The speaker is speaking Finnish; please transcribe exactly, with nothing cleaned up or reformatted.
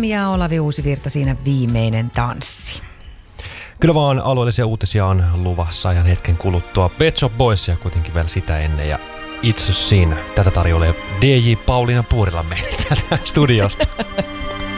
M ja Olavi Uusivirta siinä viimeinen tanssi. Kyllä vaan alueellisia uutisia on luvassa ajan hetken kuluttua. Pet Shop Boysia kuitenkin vielä sitä ennen ja It's a Sin. Tätä tarjoilee D J Pauliina Puurilamme täältä studiosta.